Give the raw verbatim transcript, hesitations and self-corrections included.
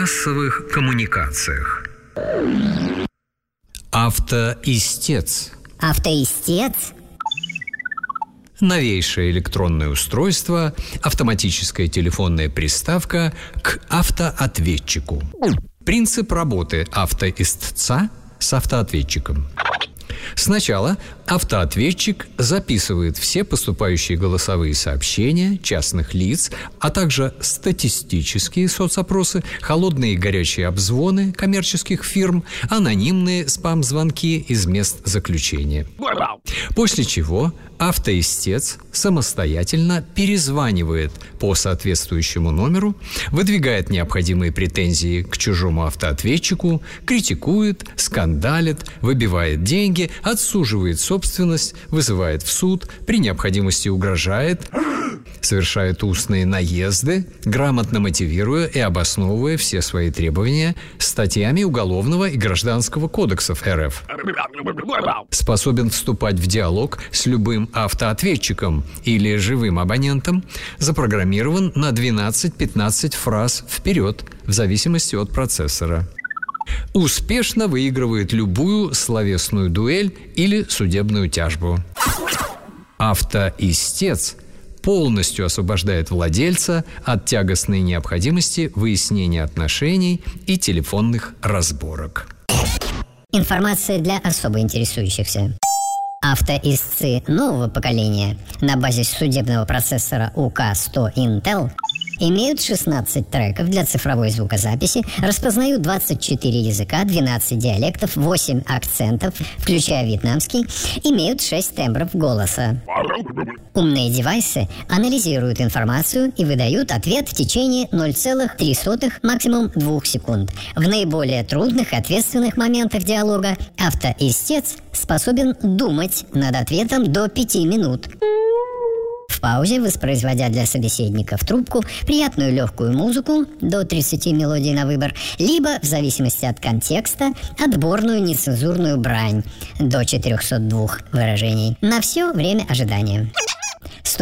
массовых коммуникациях. Автоистец. Автоистец? Новейшее электронное устройство, автоматическая телефонная приставка к автоответчику. Принцип работы автоистца с автоответчиком. Сначала автоответчик записывает все поступающие голосовые сообщения частных лиц, а также статистические соцопросы, холодные и горячие обзвоны коммерческих фирм, анонимные спам-звонки из мест заключения. После чего автоистец самостоятельно перезванивает по соответствующему номеру, выдвигает необходимые претензии к чужому автоответчику, критикует, скандалит, выбивает деньги, отсуживает собственность, вызывает в суд, при необходимости угрожает, совершает устные наезды, грамотно мотивируя и обосновывая все свои требования статьями Уголовного и Гражданского кодексов эр эф. Способен вступать в диалог с любым автоответчиком или живым абонентом, запрограммирован на двенадцать-пятнадцать фраз вперед, в зависимости от процессора. Успешно выигрывает любую словесную дуэль или судебную тяжбу. Автоистец полностью освобождает владельца от тягостной необходимости выяснения отношений и телефонных разборок. Информация для особо интересующихся. Автоистцы нового поколения на базе судебного процессора у ка сто Intel имеют шестнадцать треков для цифровой звукозаписи, распознают двадцать четыре языка, двенадцать диалектов, восемь акцентов, включая вьетнамский, имеют шесть тембров голоса. Умные девайсы анализируют информацию и выдают ответ в течение ноль целых три сотых, максимум двух секунд. В наиболее трудных и ответственных моментах диалога автоистец способен думать над ответом до пяти минут. В паузе, воспроизводя для собеседника в трубку приятную легкую музыку, до тридцати мелодий на выбор, либо, в зависимости от контекста, отборную нецензурную брань, до четырехсот двух выражений, на все время ожидания.